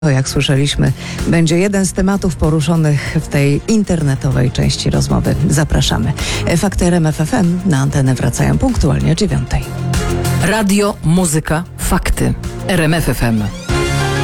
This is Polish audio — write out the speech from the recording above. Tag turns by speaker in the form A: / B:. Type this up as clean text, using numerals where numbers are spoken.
A: To, jak słyszeliśmy, będzie jeden z tematów poruszonych w tej internetowej części rozmowy. Zapraszamy. Fakty RMF FM na antenę wracają punktualnie o 9:00.
B: Radio, muzyka, fakty. RMF FM.